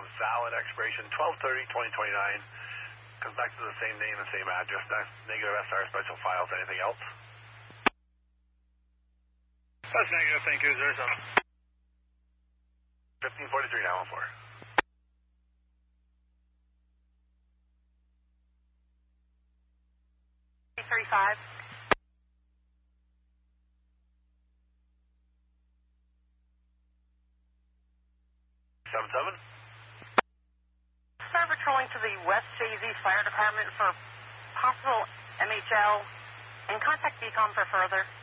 valid expiration 12/30/2029. Comes back to the same name and same address. That's negative SR special files. Anything else? That's negative. Thank you. 07. 1543 914. $3.5. 77. Start patrolling to the West JZ Fire Department for possible MHL and contact DECOM for further.